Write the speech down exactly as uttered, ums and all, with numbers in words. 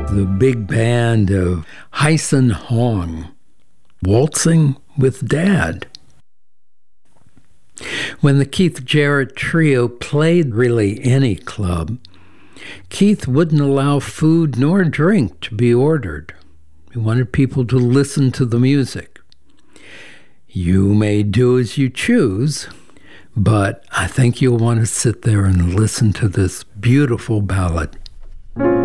The big band of Hyson Hong, Waltzing with Dad. When the Keith Jarrett Trio played really any club, Keith wouldn't allow food nor drink to be ordered. He wanted people to listen to the music. You may do as you choose, but I think you'll want to sit there and listen to this beautiful ballad.